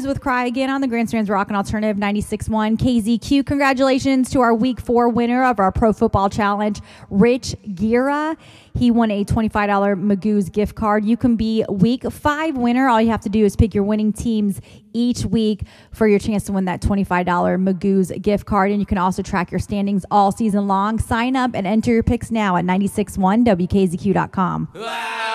Magoo's with Cry again on the Grandstands Rockin' Alternative 96.1 KZQ. Congratulations to our Week 4 winner of our Pro Football Challenge, Rich Gira. He won a $25 Magoo's gift card. You can be Week 5 winner. All you have to do is pick your winning teams each week for your chance to win that $25 Magoo's gift card. And you can also track your standings all season long. Sign up and enter your picks now at 96.1WKZQ.com. Wow.